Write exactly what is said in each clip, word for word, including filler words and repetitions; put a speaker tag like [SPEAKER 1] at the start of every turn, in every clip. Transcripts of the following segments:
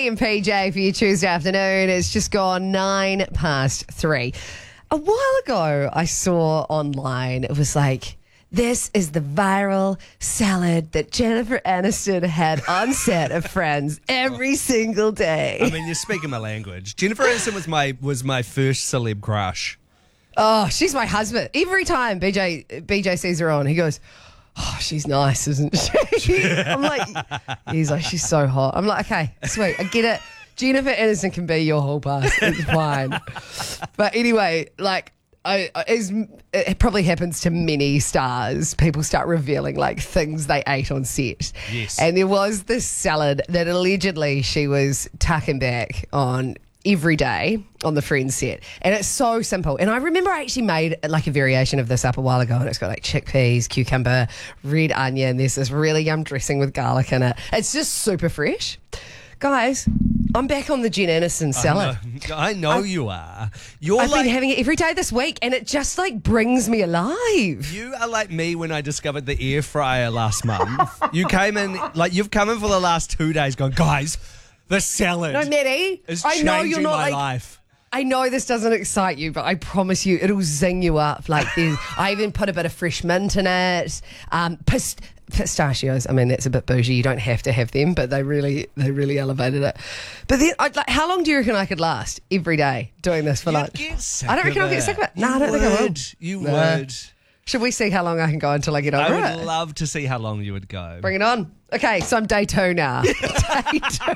[SPEAKER 1] and P J for your Tuesday afternoon. It's just gone nine past three. A while ago, I saw online, it was like, this is the viral salad that Jennifer Aniston had on set of Friends every single day.
[SPEAKER 2] I mean, you're speaking my language. Jennifer Aniston was my was my first celeb crush.
[SPEAKER 1] Oh, she's my husband. Every time B J B J sees her on, he goes, oh, she's nice, isn't she? I'm like, he's like, she's so hot. I'm like, okay, sweet, I get it. Jennifer Aniston can be your whole pass. It's fine. But anyway, like, I, as it probably happens to many stars, people start revealing like things they ate on set.
[SPEAKER 2] Yes.
[SPEAKER 1] And there was this salad that allegedly she was tucking back on every day on the Friends set. And it's so simple. And I remember I actually made like a variation of this up a while ago, and it's got like chickpeas, cucumber, red onion. There's this really yum dressing with garlic in it. It's just super fresh. Guys, I'm back on the Jen Aniston salad.
[SPEAKER 2] I know, I know you are. You're
[SPEAKER 1] I've
[SPEAKER 2] like,
[SPEAKER 1] been having it every day this week, and it just like brings me alive.
[SPEAKER 2] You are like me when I discovered the air fryer last month. You came in, like you've come in for the last two days going, guys, the salad
[SPEAKER 1] No, Maddie,
[SPEAKER 2] is
[SPEAKER 1] I
[SPEAKER 2] changing
[SPEAKER 1] know you're not
[SPEAKER 2] my
[SPEAKER 1] like.
[SPEAKER 2] life.
[SPEAKER 1] I know this doesn't excite you, but I promise you it'll zing you up. Like there's, I even put a bit of fresh mint in it. Um, pist- pistachios. I mean, that's a bit bougie. You don't have to have them, but they really, they really elevated it. But then, I'd like, how long do you reckon I could last every day doing this for
[SPEAKER 2] You'd
[SPEAKER 1] lunch?
[SPEAKER 2] get sick
[SPEAKER 1] I don't reckon
[SPEAKER 2] of
[SPEAKER 1] I'll get
[SPEAKER 2] it.
[SPEAKER 1] sick of it.
[SPEAKER 2] You
[SPEAKER 1] No, I don't think I will.
[SPEAKER 2] would. You
[SPEAKER 1] Nah.
[SPEAKER 2] would.
[SPEAKER 1] Should we see how long I can go until I get over
[SPEAKER 2] I would
[SPEAKER 1] it?
[SPEAKER 2] love to see how long you would go.
[SPEAKER 1] Bring it on. Okay, so I'm day two now. Day two.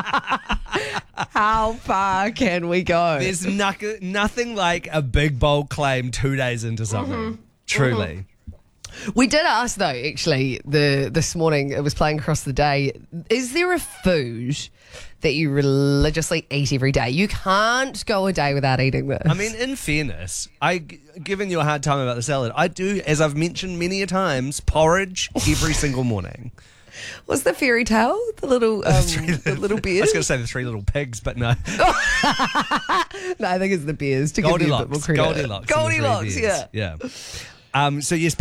[SPEAKER 1] How far can we go?
[SPEAKER 2] There's no- nothing like a big bold claim two days into something.
[SPEAKER 1] Mm-hmm.
[SPEAKER 2] Truly.
[SPEAKER 1] We did ask though, actually, the this morning it was playing across the day. Is there a food that you religiously eat every day? You can't go a day without eating this.
[SPEAKER 2] I mean, in fairness, I given you a hard time about the salad. I do, as I've mentioned many a times, porridge every single morning.
[SPEAKER 1] was the fairy tale the little um, the little
[SPEAKER 2] I
[SPEAKER 1] bears?
[SPEAKER 2] was going to say the three little pigs, but no.
[SPEAKER 1] No, I think it's the bears to give you a bit more
[SPEAKER 2] Goldilocks.
[SPEAKER 1] credit.
[SPEAKER 2] Goldilocks. and the three
[SPEAKER 1] Goldilocks,
[SPEAKER 2] bears.
[SPEAKER 1] yeah.
[SPEAKER 2] Yeah. Um, so yes,